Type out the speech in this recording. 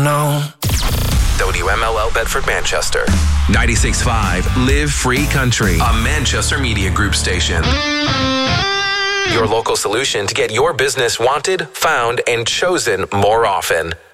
know. WMLL Bedford, Manchester. 96.5 Live Free Country, a Manchester Media Group station. Your local solution to get your business wanted, found, and chosen more often.